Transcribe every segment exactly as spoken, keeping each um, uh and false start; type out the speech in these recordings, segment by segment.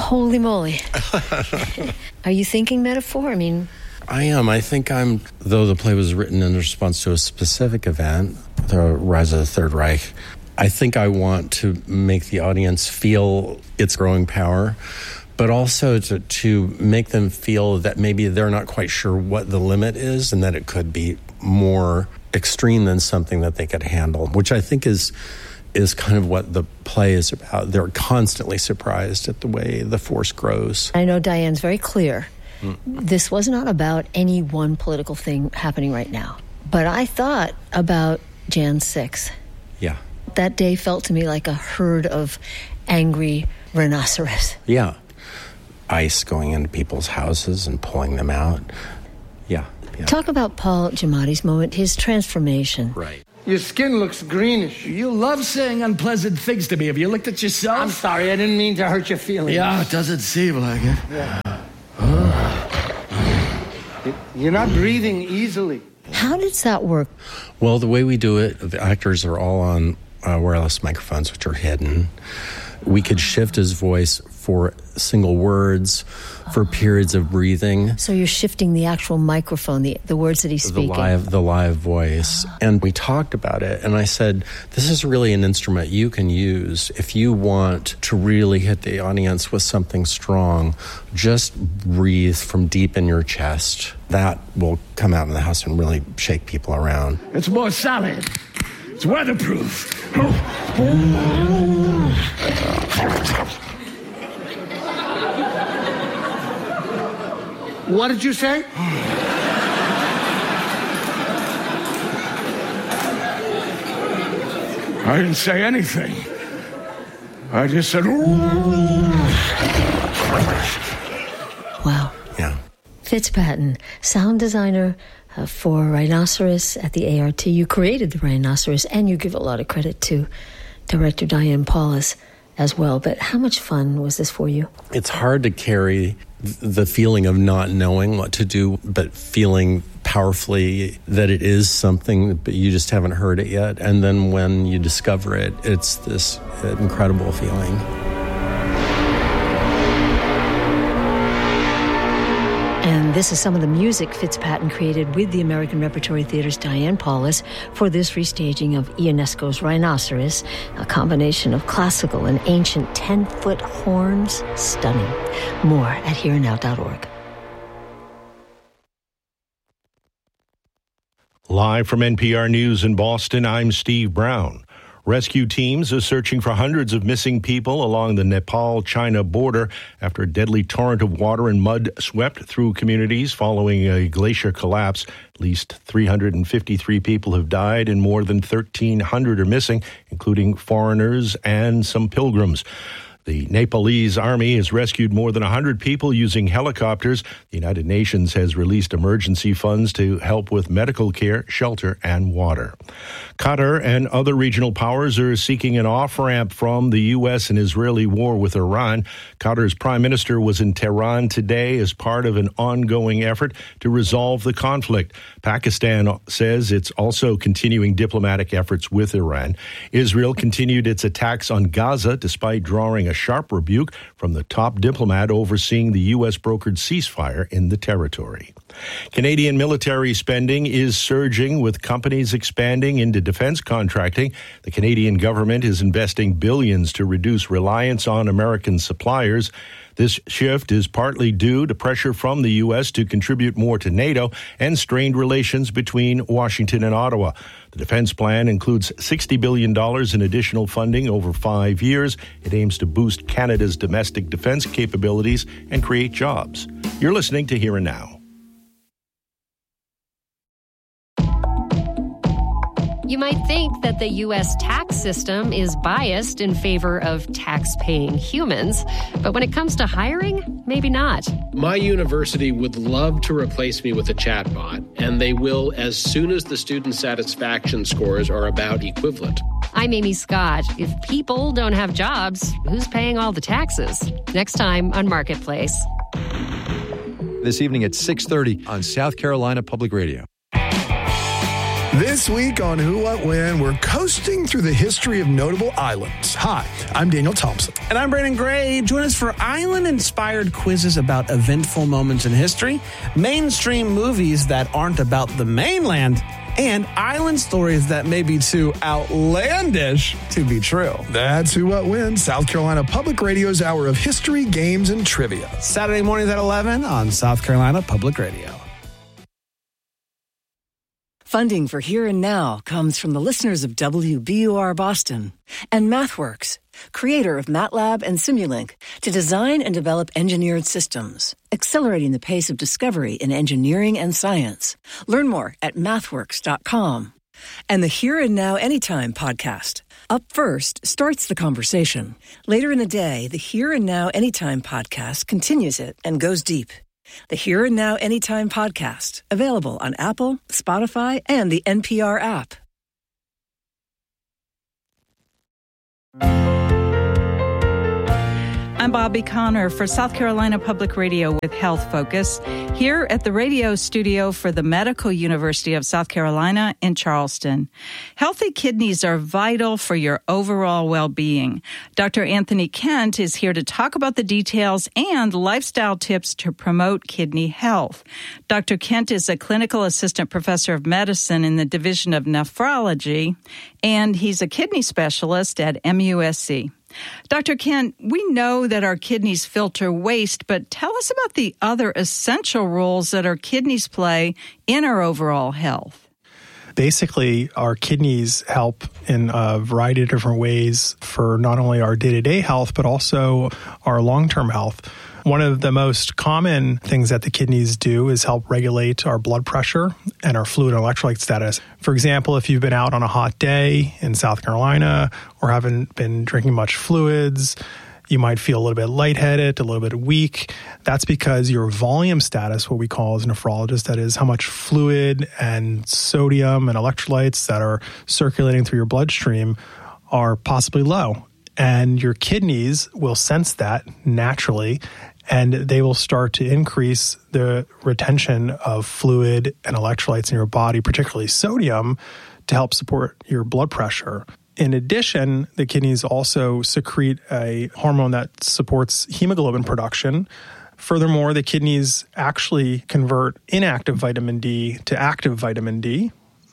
Holy moly. Are you thinking metaphor? I mean... I am. I think I'm, though the play was written in response to a specific event, the rise of the Third Reich, I think I want to make the audience feel its growing power, but also to, to make them feel that maybe they're not quite sure what the limit is and that it could be more extreme than something that they could handle, which I think is is kind of what the play is about. They're constantly surprised at the way the force grows. I know Diane's very clear. Mm. This was not about any one political thing happening right now. But I thought about January sixth. Yeah. That day felt to me like a herd of angry rhinoceros. Yeah. Ice going into people's houses and pulling them out. Yeah. yeah. Talk about Paul Giamatti's moment, his transformation. Right. Your skin looks greenish. You love saying unpleasant things to me. Have you looked at yourself? I'm sorry, I didn't mean to hurt your feelings. Yeah, it doesn't seem like it. Yeah. You're not breathing easily. How does that work? Well, the way we do it, the actors are all on uh, wireless microphones, which are hidden. We could shift his voice for single words, for periods of breathing. So you're shifting the actual microphone, the, the words that he's speaking. The live, the live voice. And we talked about it, and I said, this is really an instrument you can use if you want to really hit the audience with something strong. Just breathe from deep in your chest. That will come out in the house and really shake people around. It's more solid. It's weatherproof. What did you say? I didn't say anything. I just said... Wow. Yeah. Fitzpatrick, sound designer uh, for Rhinoceros at the A R T. You created the Rhinoceros, and you give a lot of credit to director Diane Paulus as well. But how much fun was this for you? It's hard to carry the feeling of not knowing what to do, but feeling powerfully that it is something, but you just haven't heard it yet. And then when you discover it, it's this incredible feeling. And this is some of the music Fitzpatrick created with the American Repertory Theater's Diane Paulus for this restaging of Ionesco's Rhinoceros, a combination of classical and ancient ten-foot horns. Stunning. More at here and now dot org. Live from N P R News in Boston, I'm Steve Brown. Rescue teams are searching for hundreds of missing people along the Nepal-China border after a deadly torrent of water and mud swept through communities following a glacier collapse. At least three hundred fifty-three people have died and more than thirteen hundred are missing, including foreigners and some pilgrims. The Nepalese army has rescued more than one hundred people using helicopters. The United Nations has released emergency funds to help with medical care, shelter, and water. Qatar and other regional powers are seeking an off-ramp from the U S and Israeli war with Iran. Qatar's prime minister was in Tehran today as part of an ongoing effort to resolve the conflict. Pakistan says it's also continuing diplomatic efforts with Iran. Israel continued its attacks on Gaza despite drawing a sharp rebuke from the top diplomat overseeing the U S-brokered ceasefire in the territory. Canadian military spending is surging with companies expanding into defense contracting. The Canadian government is investing billions to reduce reliance on American suppliers. This shift is partly due to pressure from the U S to contribute more to NATO and strained relations between Washington and Ottawa. The defense plan includes sixty billion dollars in additional funding over five years. It aims to boost Canada's domestic defense capabilities and create jobs. You're listening to Here and Now. You might think that the U S tax system is biased in favor of tax-paying humans, but when it comes to hiring, maybe not. My university would love to replace me with a chatbot, and they will as soon as the student satisfaction scores are about equivalent. I'm Amy Scott. If people don't have jobs, who's paying all the taxes? Next time on Marketplace. This evening at six thirty on South Carolina Public Radio. This week on Who, What, When, we're coasting through the history of notable islands. Hi, I'm Daniel Thompson. And I'm Brandon Gray. Join us for island-inspired quizzes about eventful moments in history, mainstream movies that aren't about the mainland, and island stories that may be too outlandish to be true. That's Who, What, When, South Carolina Public Radio's hour of history, games, and trivia. Saturday mornings at eleven on South Carolina Public Radio. Funding for Here and Now comes from the listeners of W B U R Boston and MathWorks, creator of MATLAB and Simulink, to design and develop engineered systems, accelerating the pace of discovery in engineering and science. Learn more at mathworks dot com. And the Here and Now Anytime podcast. Up First starts the conversation. Later in the day, the Here and Now Anytime podcast continues it and goes deep. The Here and Now Anytime podcast, available on Apple, Spotify, and the N P R app. I'm Bobby Connor for South Carolina Public Radio with Health Focus, here at the radio studio for the Medical University of South Carolina in Charleston. Healthy kidneys are vital for your overall well-being. Doctor Anthony Kent is here to talk about the details and lifestyle tips to promote kidney health. Doctor Kent is a clinical assistant professor of medicine in the Division of Nephrology, and he's a kidney specialist at M U S C. Doctor Kent, we know that our kidneys filter waste, but tell us about the other essential roles that our kidneys play in our overall health. Basically, our kidneys help in a variety of different ways for not only our day-to-day health, but also our long-term health. One of the most common things that the kidneys do is help regulate our blood pressure and our fluid and electrolyte status. For example, if you've been out on a hot day in South Carolina or haven't been drinking much fluids, you might feel a little bit lightheaded, a little bit weak. That's because your volume status, what we call as a nephrologist, that is how much fluid and sodium and electrolytes that are circulating through your bloodstream, are possibly low. And your kidneys will sense that naturally, and they will start to increase the retention of fluid and electrolytes in your body, particularly sodium, to help support your blood pressure. In addition, the kidneys also secrete a hormone that supports hemoglobin production. Furthermore, the kidneys actually convert inactive vitamin D to active vitamin D.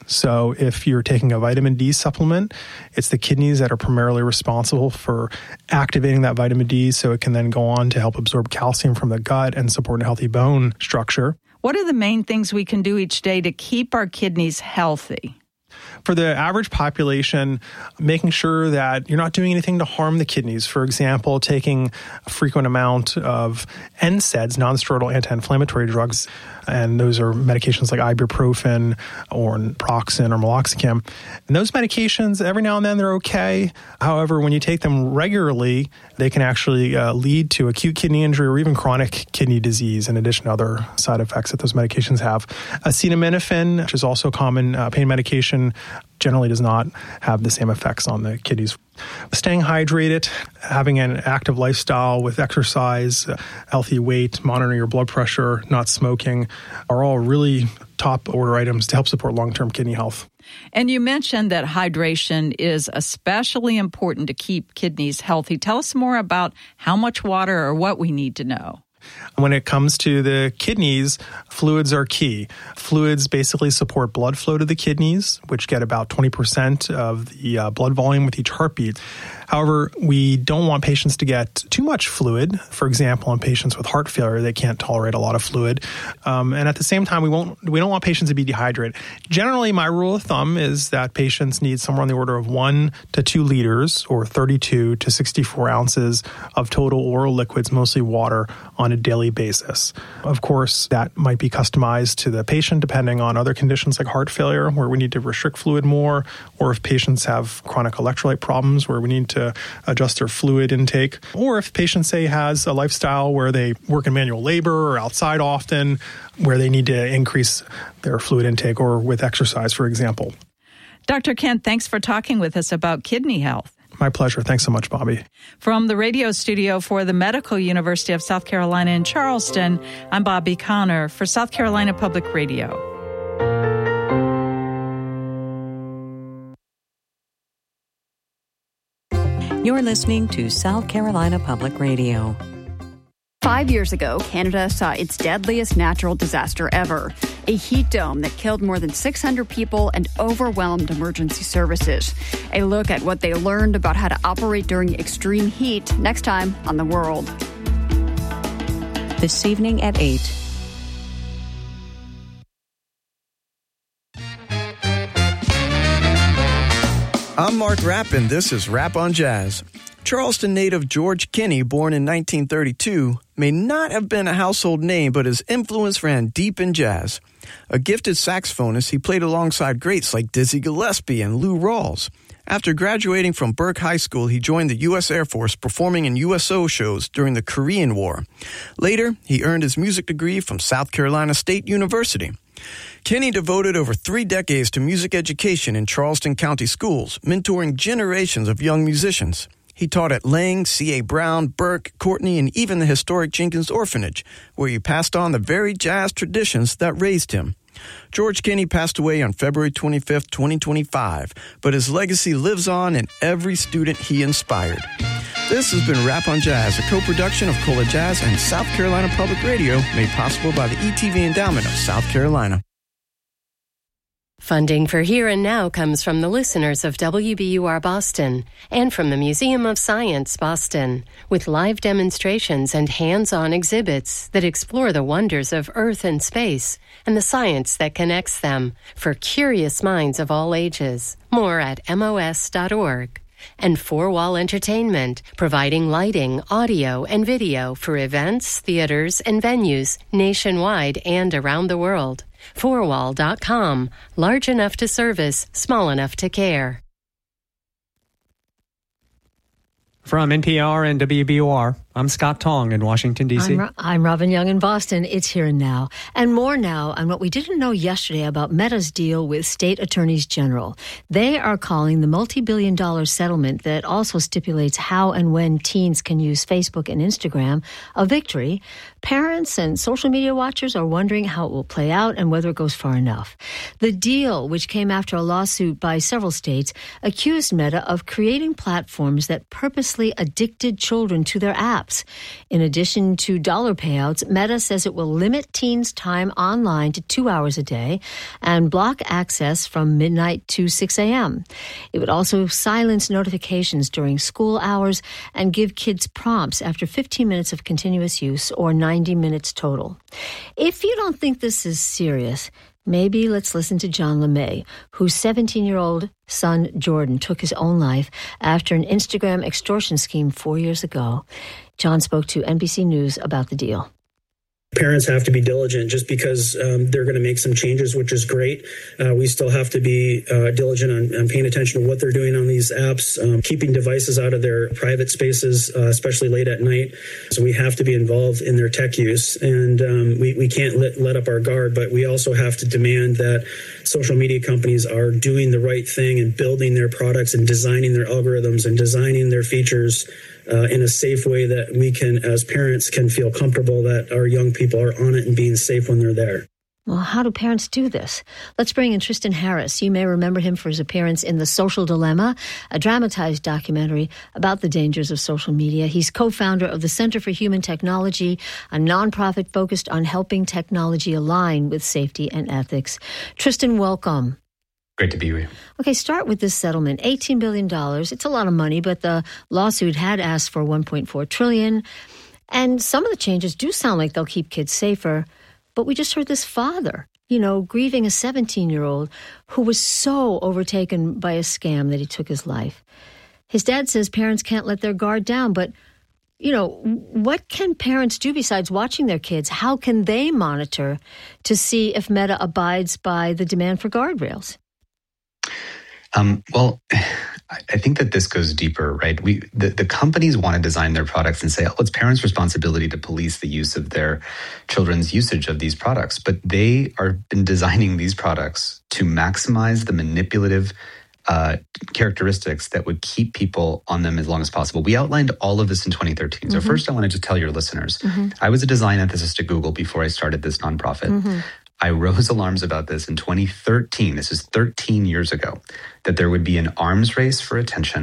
So if you're taking a vitamin D supplement, it's the kidneys that are primarily responsible for activating that vitamin D so it can then go on to help absorb calcium from the gut and support a healthy bone structure. What are the main things we can do each day to keep our kidneys healthy? For the average population, making sure that you're not doing anything to harm the kidneys. For example, taking a frequent amount of N SAIDs, non-steroidal anti-inflammatory drugs, and those are medications like ibuprofen or Proxen or meloxicam. And those medications, every now and then, they're okay. However, when you take them regularly, they can actually uh, lead to acute kidney injury or even chronic kidney disease, in addition to other side effects that those medications have. Acetaminophen, which is also a common uh, pain medication, generally does not have the same effects on the kidneys. Staying hydrated, having an active lifestyle with exercise, healthy weight, monitoring your blood pressure, not smoking, are all really top order items to help support long-term kidney health. And you mentioned that hydration is especially important to keep kidneys healthy. Tell us more about how much water or what we need to know. When it comes to the kidneys, fluids are key. Fluids basically support blood flow to the kidneys, which get about twenty percent of the uh, blood volume with each heartbeat. However, we don't want patients to get too much fluid. For example, in patients with heart failure, they can't tolerate a lot of fluid. Um, and at the same time, we won't we don't want patients to be dehydrated. Generally, my rule of thumb is that patients need somewhere on the order of one to two liters or thirty-two to sixty-four ounces of total oral liquids, mostly water, on a daily basis. Of course, that might be customized to the patient depending on other conditions like heart failure, where we need to restrict fluid more, or if patients have chronic electrolyte problems where we need to adjust their fluid intake, or if patients say has a lifestyle where they work in manual labor or outside often, where they need to increase their fluid intake, or with exercise, for example. Doctor Kent, thanks for talking with us about kidney health. My pleasure. Thanks so much, Bobby. From the radio studio for the Medical University of South Carolina in Charleston, I'm Bobby Connor for South Carolina Public Radio. You're listening to South Carolina Public Radio. Five years ago, Canada saw its deadliest natural disaster ever, a heat dome that killed more than six hundred people and overwhelmed emergency services. A look at what they learned about how to operate during extreme heat next time on The World. This evening at eight. I'm Mark Rapp, and this is Rap on Jazz. Charleston native George Kinney, born in nineteen thirty-two, may not have been a household name, but his influence ran deep in jazz. A gifted saxophonist, he played alongside greats like Dizzy Gillespie and Lou Rawls. After graduating from Burke High School, he joined the U S Air Force, performing in U S O shows during the Korean War. Later, he earned his music degree from South Carolina State University. Kinney devoted over three decades to music education in Charleston County schools, mentoring generations of young musicians. He taught at Lang, C A. Brown, Burke, Courtney, and even the historic Jenkins Orphanage, where he passed on the very jazz traditions that raised him. George Kinney passed away on February twenty-fifth, twenty twenty-five, but his legacy lives on in every student he inspired. This has been Rap on Jazz, a co-production of Cola Jazz and South Carolina Public Radio, made possible by the E T V Endowment of South Carolina. Funding for Here and Now comes from the listeners of W B U R Boston and from the Museum of Science Boston, with live demonstrations and hands-on exhibits that explore the wonders of Earth and space and the science that connects them for curious minds of all ages. More at M O S dot org. And Four Wall Entertainment, providing lighting, audio, and video for events, theaters, and venues nationwide and around the world. four wall dot com. Large enough to service, small enough to care. From N P R and W B U R, I'm Scott Tong in Washington, D C. I'm, Ro- I'm Robin Young in Boston. It's Here and Now. And more now on what we didn't know yesterday about Meta's deal with state attorneys general. They are calling the multi-billion dollar settlement that also stipulates how and when teens can use Facebook and Instagram a victory. Parents and social media watchers are wondering how it will play out and whether it goes far enough. The deal, which came after a lawsuit by several states, accused Meta of creating platforms that purposely addicted children to their apps. In addition to dollar payouts, Meta says it will limit teens' time online to two hours a day and block access from midnight to six a.m. It would also silence notifications during school hours and give kids prompts after fifteen minutes of continuous use, or ninety minutes total. If you don't think this is serious, maybe let's listen to John LeMay, whose seventeen-year-old son Jordan took his own life after an Instagram extortion scheme four years ago. John spoke to N B C News about the deal. Parents have to be diligent. Just because um, they're going to make some changes, which is great. Uh, we still have to be uh, diligent on, on paying attention to what they're doing on these apps, um, keeping devices out of their private spaces, uh, especially late at night. So we have to be involved in their tech use, and um, we, we can't let, let up our guard, but we also have to demand that social media companies are doing the right thing and building their products and designing their algorithms and designing their features Uh, in a safe way that we can, as parents, can feel comfortable that our young people are on it and being safe when they're there. Well, how do parents do this? Let's bring in Tristan Harris. You may remember him for his appearance in The Social Dilemma, a dramatized documentary about the dangers of social media. He's co-founder of the Center for Human Technology, a nonprofit focused on helping technology align with safety and ethics. Tristan, welcome. Great to be with you. Okay, start with this settlement. eighteen billion dollars. It's a lot of money, but the lawsuit had asked for one point four trillion dollars. And some of the changes do sound like they'll keep kids safer. But we just heard this father, you know, grieving a seventeen-year-old who was so overtaken by a scam that he took his life. His dad says parents can't let their guard down, but, you know, what can parents do besides watching their kids? How can they monitor to see if Meta abides by the demand for guardrails? Um, well, I think that this goes deeper, right? We the, the companies want to design their products and say, oh, it's parents' responsibility to police the use of their children's usage of these products. But they are been designing these products to maximize the manipulative uh, characteristics that would keep people on them as long as possible. We outlined all of this in twenty thirteen. Mm-hmm. So first, I wanted to tell your listeners, mm-hmm. I was a design ethicist at Google before I started this nonprofit. Mm-hmm. I rose alarms about this in twenty thirteen. This is thirteen years ago, that there would be an arms race for attention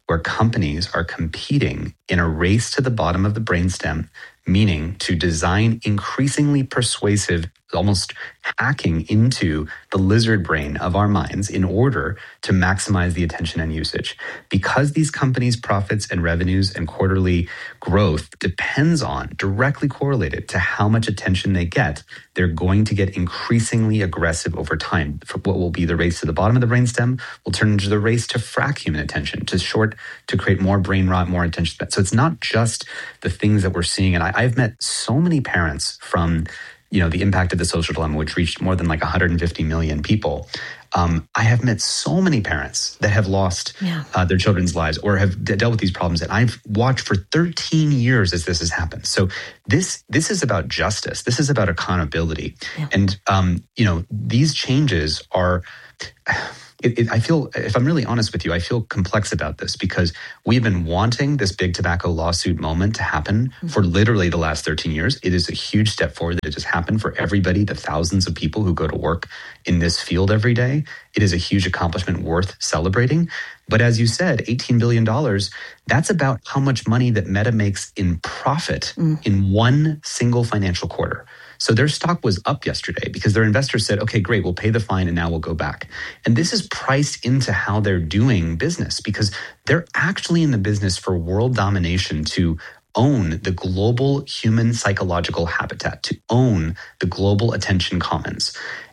where companies are competing in a race to the bottom of the brainstem, meaning to design increasingly persuasive, almost hacking into the lizard brain of our minds in order to maximize the attention and usage. Because these companies' profits and revenues and quarterly growth depends on, directly correlated to how much attention they get, they're going to get increasingly aggressive over time. For what will be the race to the bottom of the brainstem will turn into the race to frack human attention, to short, to create more brain rot, more attention span. So it's not just the things that we're seeing. And I, I've met so many parents from, you know, the impact of the social dilemma, which reached more than like one hundred fifty million people. Um, I have met so many parents that have lost yeah. uh, their children's lives or have d- dealt with these problems that I've watched for thirteen years as this has happened. So this this is about justice. This is about accountability. Yeah. And, um, you know, these changes are... It, it, I feel, if I'm really honest with you, I feel complex about this because we've been wanting this big tobacco lawsuit moment to happen mm-hmm. for literally the last thirteen years. It is a huge step forward that it has happened for everybody, the thousands of people who go to work in this field every day. It is a huge accomplishment worth celebrating. But as you said, eighteen billion dollars, that's about how much money that Meta makes in profit mm. in one single financial quarter. So their stock was up yesterday because their investors said, okay, great, we'll pay the fine and now we'll go back. And this is priced into how they're doing business because they're actually in the business for world domination, to own the global human psychological habitat, to own the global attention commons.